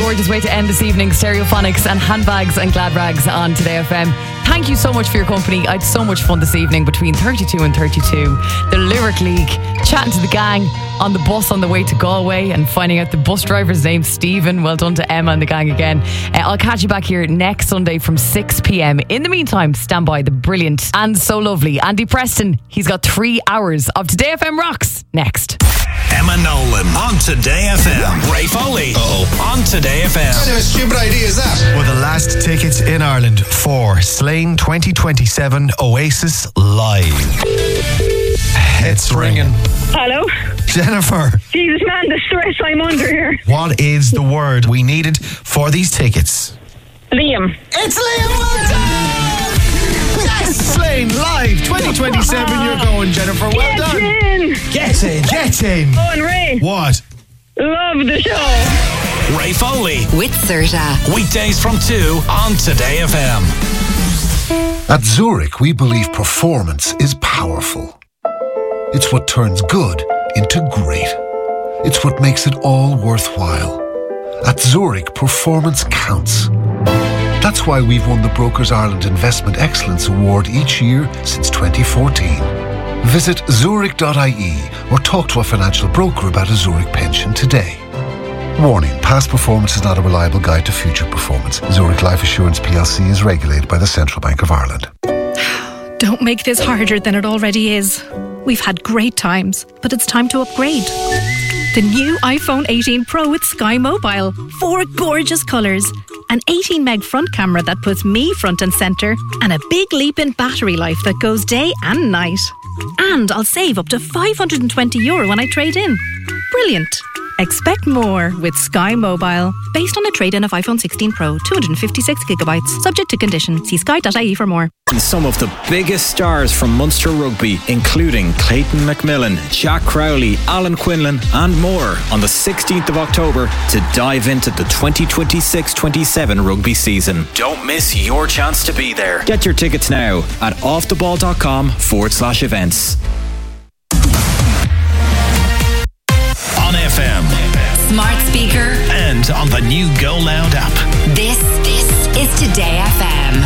gorgeous way to end this evening. Stereophonics and Handbags and Glad Rags on Today FM. Thank you so much for your company. I had so much fun this evening between 32 and 32. The Lyric League, chatting to the gang on the bus on the way to Galway and finding out the bus driver's name, Stephen. Well done to Emma and the gang again. I'll catch you back here next Sunday from 6 p.m. In the meantime, stand by the brilliant and so lovely Andy Preston. He's got 3 hours of Today FM Rocks next. Emma Nolan on Today FM. Ray Foley on Today FM. What kind of a stupid idea is that? Well, the last tickets in Ireland for Slane 2027 Oasis Live. It's ringing. Hello? Jennifer. Jesus, man, the stress I'm under here. What is the word we needed for these tickets? Liam. It's Liam, well done! Yes, Slane Live 2027. You're going, Jennifer. Well done. Get in. Oh, and Ray. What? Love the show. Ray Foley with Serta. Weekdays from 2 on Today FM. At Zurich, we believe performance is powerful. It's what turns good into great. It's what makes it all worthwhile. At Zurich, performance counts. That's why we've won the Brokers Ireland Investment Excellence Award each year since 2014. Visit zurich.ie or talk to a financial broker about a Zurich pension today. Warning, past performance is not a reliable guide to future performance. Zurich Life Assurance plc is regulated by the Central Bank of Ireland. Don't make this harder than it already is. We've had great times, but it's time to upgrade. The new iPhone 18 Pro with Sky Mobile. 4 gorgeous colours. An 18 meg front camera that puts me front and centre. And a big leap in battery life that goes day and night. And I'll save up to €520 when I trade in. Brilliant. Expect more with Sky Mobile. Based on a trade-in of iPhone 16 Pro, 256GB. Subject to condition. See sky.ie for more. Some of the biggest stars from Munster Rugby, including Clayton McMillan, Jack Crowley, Alan Quinlan and more on the 16th of October to dive into the 2026-27 rugby season. Don't miss your chance to be there. Get your tickets now at offtheball.com/events. On FM, smart speaker, and on the new Go Loud app. This is Today FM.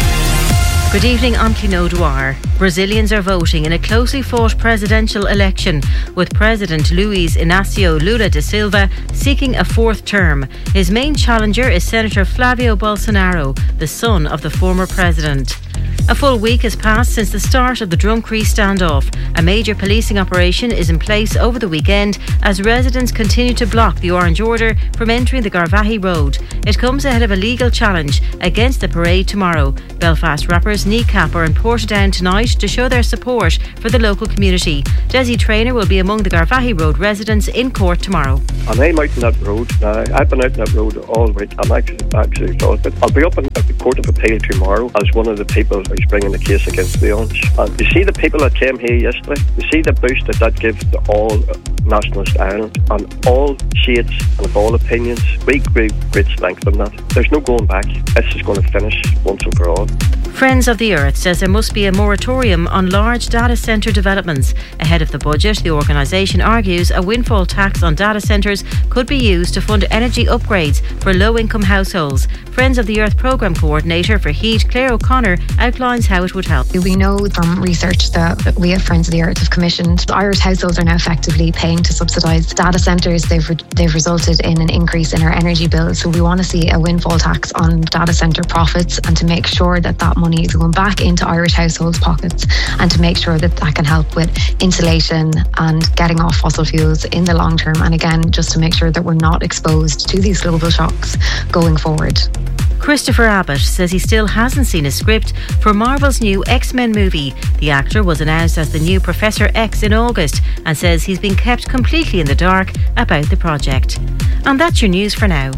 Good evening, I'm Clino Duar. Brazilians are voting in a closely fought presidential election, with President Luiz Inácio Lula da Silva seeking a 4th term. His main challenger is Senator Flavio Bolsonaro, the son of the former president. A full week has passed since the start of the Drumcree standoff. A major policing operation is in place over the weekend as residents continue to block the Orange Order from entering the Garvaghey Road. It comes ahead of a legal challenge against the parade tomorrow. Belfast rappers Kneecap are in Portadown tonight to show their support for the local community. Desi Traynor will be among the Garvaghey Road residents in court tomorrow. And I'm out on that road now. I've been out on that road all week. I'm actually exhausted. I'll be up in the Court of Appeal tomorrow as one of the people who's bringing the case against the Orange. And you see the people that came here yesterday, you see the boost that gives to all nationalist Ireland and all shades and of all opinions. We grew great strength from that. There's no going back. This is going to finish once and for all. Friends of the Earth says there must be a moratorium on large data centre developments. Ahead of the budget, the organisation argues a windfall tax on data centres could be used to fund energy upgrades for low-income households. Friends of the Earth Programme Coordinator for Heat, Claire O'Connor, outlines how it would help. We know from research that we at Friends of the Earth have commissioned. Irish households are now effectively paying to subsidise data centres. They've resulted in an increase in our energy bills. So we want to see a windfall tax on data centre profits and to make sure that money is going back into Irish households' pockets and to make sure that can help with insulation and getting off fossil fuels in the long term. And again, just to make sure that we're not exposed to these global shocks going forward. Christopher Abbott says he still hasn't seen a script for Marvel's new X-Men movie. The actor was announced as the new Professor X in August and says he's been kept completely in the dark about the project. And that's your news for now.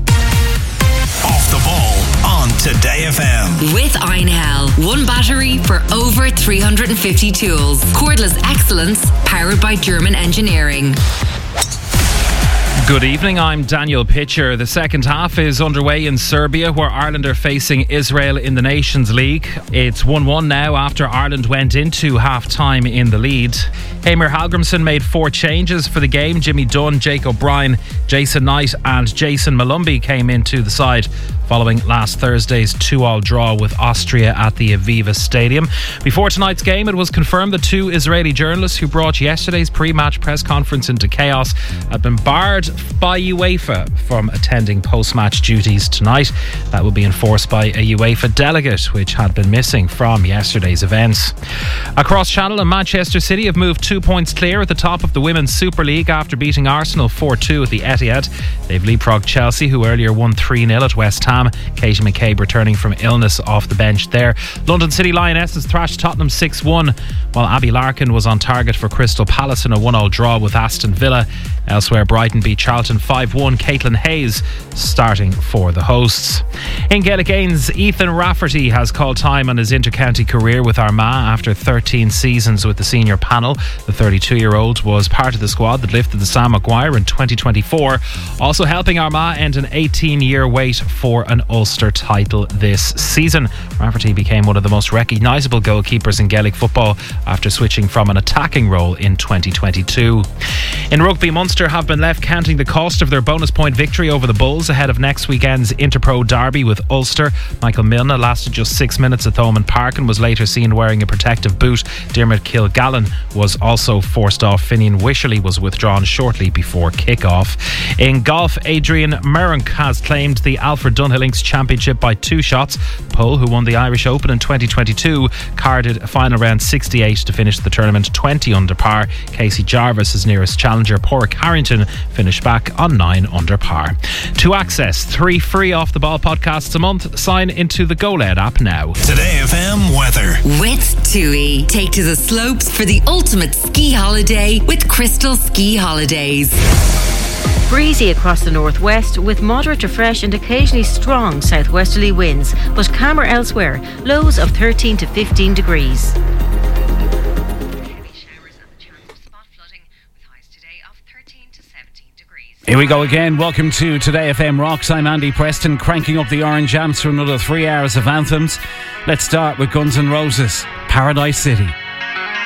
Off the Ball on Today FM. With Einhell. One battery for over 350 tools. Cordless excellence powered by German engineering. Good evening, I'm Daniel Pitcher. The second half is underway in Serbia, where Ireland are facing Israel in the Nations League. It's 1-1 now after Ireland went into half-time in the lead. Heimir Hallgrímsson made 4 changes for the game. Jimmy Dunn, Jake O'Brien, Jason Knight and Jason Malumbi came into the side following last Thursday's 2-2 draw with Austria at the Aviva Stadium. Before tonight's game, it was confirmed that 2 Israeli journalists who brought yesterday's pre-match press conference into chaos had been barred by UEFA from attending post-match duties tonight. That will be enforced by a UEFA delegate, which had been missing from yesterday's events. Across Channel, and Manchester City have moved 2 points clear at the top of the Women's Super League after beating Arsenal 4-2 at the Etihad. They've leapfrogged Chelsea, who earlier won 3-0 at West Ham. Katie McCabe returning from illness off the bench there. London City Lionesses thrashed Tottenham 6-1, while Abby Larkin was on target for Crystal Palace in a 1-1 draw with Aston Villa. Elsewhere, Brighton beat Charlton 5-1. Caitlin Hayes starting for the hosts. In Gaelic Games, Ethan Rafferty has called time on his inter-county career with Armagh after 13 seasons with the senior panel. The 32-year-old was part of the squad that lifted the Sam Maguire in 2024, also helping Armagh end an 18-year wait for an Ulster title this season. Rafferty became one of the most recognisable goalkeepers in Gaelic football after switching from an attacking role in 2022. In rugby, Munster have been left counting the cost of their bonus point victory over the Bulls ahead of next weekend's Interpro derby with Ulster. Michael Milne lasted just 6 minutes at Thomond Park and was later seen wearing a protective boot. Dermot Kilgallen was also forced off. Finian Wisherley was withdrawn shortly before kick-off. In golf, Adrian Meronk has claimed the Alfred Dunhill Links Championship by 2 shots. Poole, who won the Irish Open in 2022, carded a final round 68 to finish the tournament 20 under par. Casey Jarvis, his nearest challenger, Porrick Harrington, finished back on 9 under par. To access 3 free off the ball podcasts a month, sign into the GoLed app now. Today FM weather. With TUI. Take to the slopes for the ultimate ski holiday with Crystal Ski Holidays. Breezy across the northwest with moderate to fresh and occasionally strong southwesterly winds, but calmer elsewhere. Lows of 13 to 15 degrees. Here we go again. Welcome to Today FM Rocks. I'm Andy Preston, cranking up the orange amps for another 3 hours of anthems. Let's start with Guns N' Roses, Paradise City.